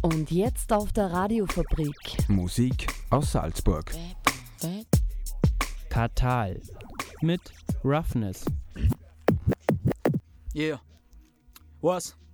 Und jetzt auf der Radiofabrik. Musik aus Salzburg. Katal mit Roughness. Yeah. Was?